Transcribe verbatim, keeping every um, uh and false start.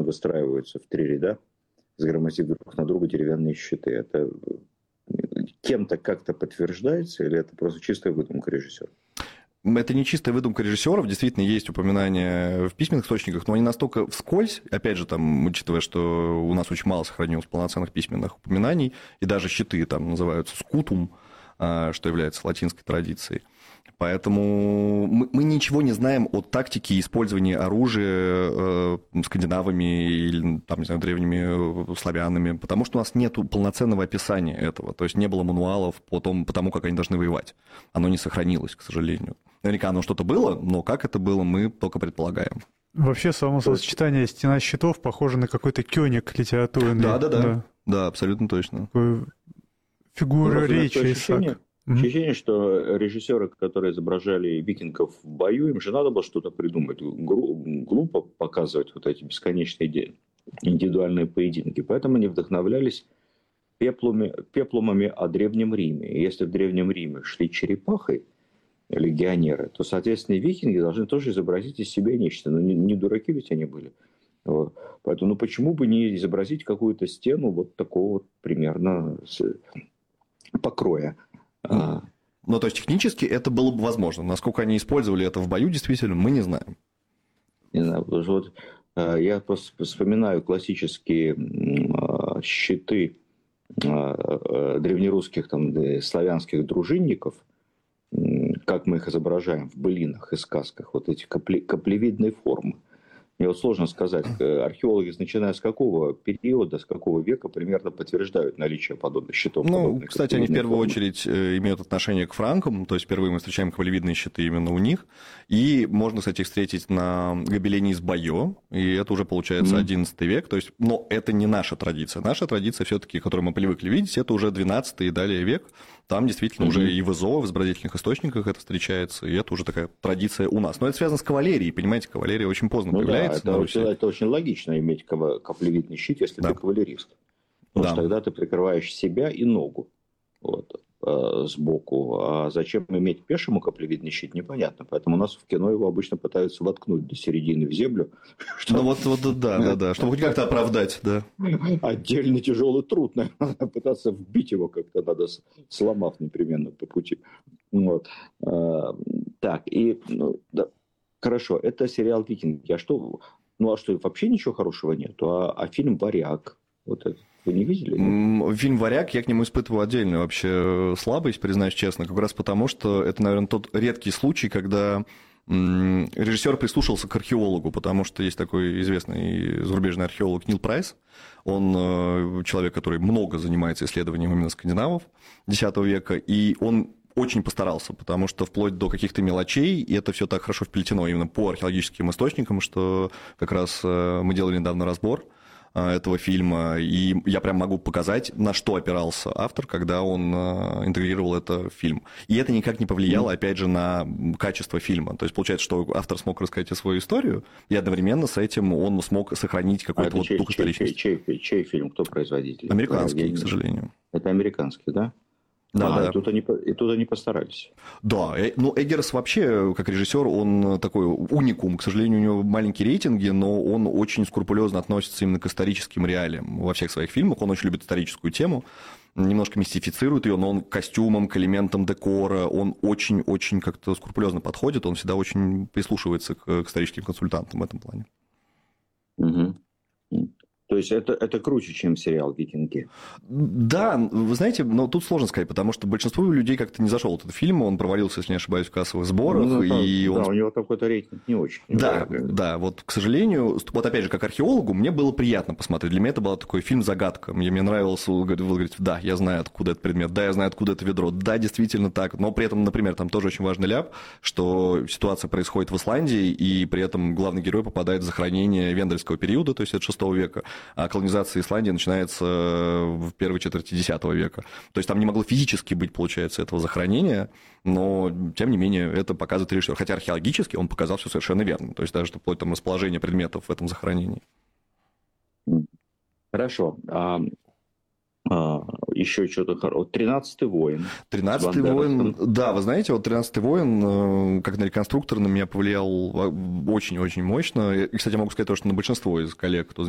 выстраиваются в три ряда, сгромоздив друг на друга деревянные щиты. Это кем-то как-то подтверждается или это просто чистая выдумка режиссера? Это не чистая выдумка режиссеров, действительно есть упоминания в письменных источниках, но они настолько вскользь, опять же, там, учитывая, что у нас очень мало сохранилось полноценных письменных упоминаний, и даже щиты там называются скутум, что является латинской традицией. Поэтому мы, мы ничего не знаем о тактике использования оружия э, скандинавами или, там, не знаю, древними славянами, потому что у нас нет полноценного описания этого, то есть не было мануалов по, тому, по тому, как они должны воевать. Оно не сохранилось, к сожалению. Наверняка оно что-то было, но как это было, мы только предполагаем. Вообще, само сочетание «Стена щитов» похоже на какой-то кёник литературный. Да-да-да, да, да, абсолютно точно. Такой фигура речи Исаака. Ощущение, что режиссеры, которые изображали викингов в бою, им же надо было что-то придумать. Глупо показывать вот эти бесконечные индивидуальные поединки. Поэтому они вдохновлялись пеплумами, пеплумами о Древнем Риме. И если в Древнем Риме шли черепахой легионеры, то, соответственно, викинги должны тоже изобразить из себя нечто. Но не, не дураки ведь они были. Вот. Поэтому ну, почему бы не изобразить какую-то стену вот такого вот примерно покроя? А. Ну, то есть, технически это было бы возможно. Насколько они использовали это в бою, действительно, мы не знаем. Не знаю, потому что вот я просто вспоминаю классические щиты древнерусских, там, славянских дружинников, как мы их изображаем в былинах и сказках, вот эти капле, каплевидные формы. Мне вот сложно сказать, археологи, начиная с какого периода, с какого века примерно подтверждают наличие подобных щитов? Ну, кстати, они в первую формы. очередь имеют отношение к франкам, то есть впервые мы встречаем каплевидные щиты именно у них, и можно, кстати, их встретить на гобелене из Байо, и это уже получается одиннадцатый век, то есть, но это не наша традиция. Наша традиция все-таки, которую мы привыкли видеть, это уже двенадцатый и далее век, там действительно mm-hmm. уже и в ИЗО, в изобразительных источниках это встречается, и это уже такая традиция у нас. Но это связано с кавалерией, понимаете, кавалерия очень поздно ну появляется. Да, это, очень, это очень логично иметь каплевидный щит, если да. ты кавалерист. Потому да. что тогда ты прикрываешь себя и ногу вот, э, сбоку. А зачем иметь пешему каплевидный щит, непонятно. Поэтому у нас в кино его обычно пытаются воткнуть до середины в землю. Ну вот, вот да, да, да, чтобы хоть как-то оправдать, да. Отдельный тяжелый труд, наверное, пытаться вбить его как-то надо, сломав непременно по пути. Вот. Так, и, ну, да. Хорошо, это сериал «Викинги». А что, ну а что, вообще ничего хорошего нету? А, а фильм «Варяг», вот этот, вы не видели? Нет? Фильм «Варяг» я к нему испытываю отдельную вообще слабость, признаюсь честно, как раз потому, что это, наверное, тот редкий случай, когда режиссер прислушался к археологу, потому что есть такой известный зарубежный археолог Нил Прайс, он человек, который много занимается исследованием именно скандинавов десятого века, и он очень постарался, потому что вплоть до каких-то мелочей, и это все так хорошо вплетено именно по археологическим источникам, что как раз мы делали недавно разбор этого фильма, и я прям могу показать, на что опирался автор, когда он интегрировал это в фильм. И это никак не повлияло, опять же, на качество фильма. То есть получается, что автор смог рассказать свою историю, и одновременно с этим он смог сохранить какой-то а вот чей, дух историчности. Чей, чей, чей фильм? Кто производитель? Американский, я, к сожалению. Это американский, да? Да, а, да. И, тут они, и тут они постарались. Да, ну Эггерс вообще, как режиссер, он такой уникум. К сожалению, у него маленькие рейтинги, но он очень скрупулезно относится именно к историческим реалиям во всех своих фильмах. Он очень любит историческую тему, немножко мистифицирует ее, но он к костюмам, к элементам декора, он очень-очень как-то скрупулезно подходит, он всегда очень прислушивается к, к историческим консультантам в этом плане. Угу. То есть это, это круче, чем сериал «Викинги». Да, вы знаете, но тут сложно сказать, потому что большинству людей как-то не зашел этот фильм, он провалился, если не ошибаюсь, в кассовых сборах. Ну, и да, он... у него какой-то рейтинг не очень. Да, да, вот, к сожалению, вот опять же, как археологу, мне было приятно посмотреть. Для меня это был такой фильм-загадка. Мне, мне нравилось, вы говорите, да, я знаю, откуда этот предмет, да, я знаю, откуда это ведро, да, действительно так. Но при этом, например, там тоже очень важный ляп, что ситуация происходит в Исландии, и при этом главный герой попадает в захоронение вендельского периода, то есть от шестого века. А колонизация Исландии начинается в первой четверти десятого века. То есть там не могло физически быть, получается, этого захоронения, но, тем не менее, это показывает режиссер. Хотя археологически он показал все совершенно верно. То есть даже вплоть до расположения предметов в этом захоронении. Хорошо. А, а, еще что-то хорошее. «Тринадцатый воин». «Тринадцатый воин», да, вы знаете, вот «Тринадцатый воин», как на реконструктор, на меня повлиял очень-очень мощно. И, кстати, могу сказать, что на большинство из коллег, кто